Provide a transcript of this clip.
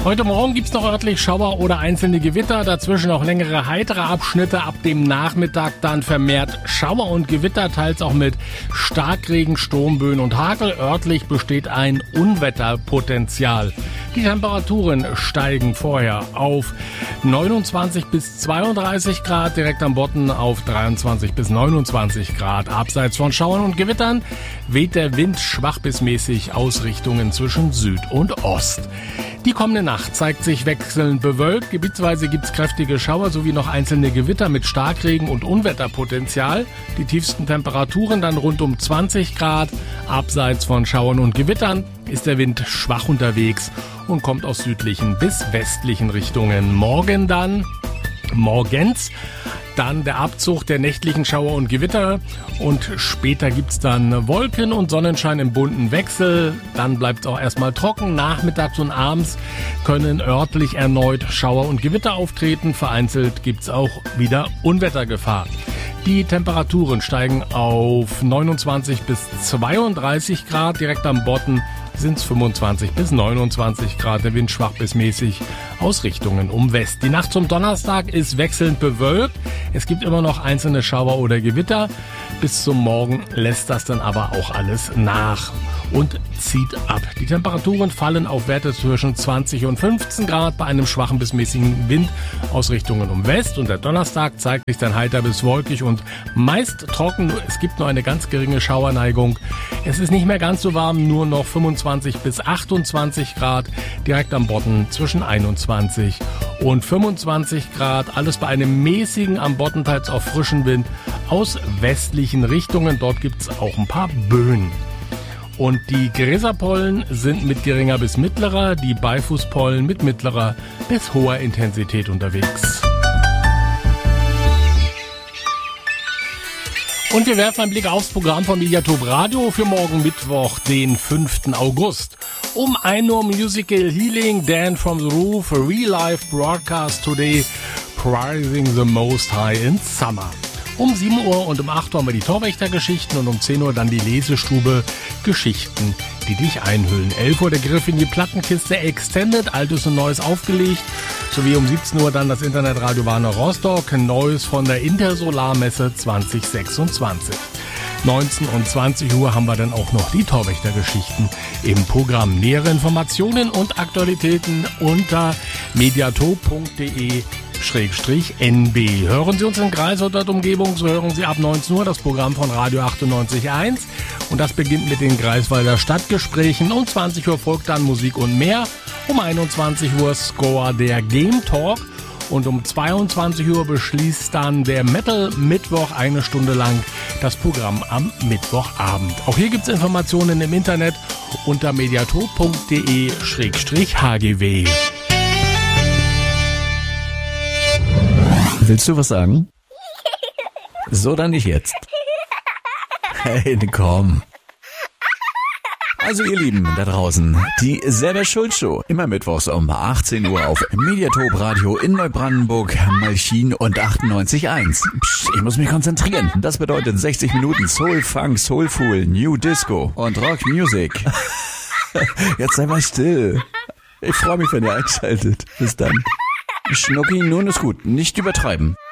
Heute Morgen gibt's noch örtlich Schauer oder einzelne Gewitter, dazwischen auch längere heitere Abschnitte, ab dem Nachmittag dann vermehrt Schauer und Gewitter, teils auch mit Starkregen, Sturmböen und Hagel. Örtlich besteht ein Unwetterpotenzial. Die Temperaturen steigen vorher auf 29 bis 32 Grad, direkt am Bodden auf 23 bis 29 Grad. Abseits von Schauern und Gewittern weht der Wind schwach bis mäßig aus Richtungen zwischen Süd und Ost. Die kommende Nacht zeigt sich wechselnd bewölkt. Gebietsweise gibt's kräftige Schauer sowie noch einzelne Gewitter mit Starkregen und Unwetterpotenzial. Die tiefsten Temperaturen dann rund um 20 Grad. Abseits von Schauern und Gewittern ist der Wind schwach unterwegs und kommt aus südlichen bis westlichen Richtungen. Morgens dann der Abzug der nächtlichen Schauer und Gewitter und später gibt's dann Wolken und Sonnenschein im bunten Wechsel. Dann bleibt's auch erstmal trocken. Nachmittags und abends können örtlich erneut Schauer und Gewitter auftreten. Vereinzelt gibt's auch wieder Unwettergefahr. Die Temperaturen steigen auf 29 bis 32 Grad. Direkt am Bodden sind es 25 bis 29 Grad. Der Wind schwach bis mäßig aus Richtungen um West. Die Nacht zum Donnerstag ist wechselnd bewölkt. Es gibt immer noch einzelne Schauer oder Gewitter. Bis zum Morgen lässt das dann aber auch alles nach und zieht ab. Die Temperaturen fallen auf Werte zwischen 20 und 15 Grad bei einem schwachen bis mäßigen Wind aus Richtungen um West. Und der Donnerstag zeigt sich dann heiter bis wolkig und meist trocken. Es gibt nur eine ganz geringe Schauerneigung. Es ist nicht mehr ganz so warm, nur noch 25 bis 28 Grad. Direkt am Bodden zwischen 21 und 25 Grad. Alles bei einem mäßigen, am Bodden teils auch frischen Wind aus westlichen Richtungen. Dort gibt's auch ein paar Böen. Und die Gräserpollen sind mit geringer bis mittlerer, die Beifußpollen mit mittlerer bis hoher Intensität unterwegs. Und wir werfen einen Blick aufs Programm von Mediatop Radio für morgen Mittwoch, den 5. August. Um 1 Uhr Musical Healing, Dan from the Roof, a Real Life Broadcast today, Praising the Most High in Summer. Um 7 Uhr und um 8 Uhr haben wir die Torwächtergeschichten und um 10 Uhr dann die Lesestube Geschichten, die dich einhüllen. 11 Uhr der Griff in die Plattenkiste Extended, Altes und Neues aufgelegt. Sowie um 17 Uhr dann das Internetradio Warner Rostock, Neues von der Intersolarmesse 2026. 19 und 20 Uhr haben wir dann auch noch die Torwächtergeschichten im Programm. Nähere Informationen und Aktualitäten unter mediatop.de/NB. Hören Sie uns in Greifswald und Umgebung, so hören Sie ab 19 Uhr das Programm von Radio 98.1 und das beginnt mit den Greifswalder Stadtgesprächen. Um 20 Uhr folgt dann Musik und mehr, um 21 Uhr Score der Game Talk und um 22 Uhr beschließt dann der Metal Mittwoch 1 Stunde lang das Programm am Mittwochabend. Auch hier gibt's Informationen im Internet unter mediatop.de/hgw. Willst du was sagen? So, dann nicht jetzt. Hey, komm. Also ihr Lieben da draußen, die Selber Schuld Show, immer mittwochs um 18 Uhr auf Mediatop Radio in Neubrandenburg, Malchin und 98.1. Psst, ich muss mich konzentrieren. Das bedeutet 60 Minuten Soul, Funk, Soulful, New Disco und Rock Music. Jetzt sei mal still. Ich freue mich, wenn ihr einschaltet. Bis dann. Schnucki, nun ist gut. Nicht übertreiben.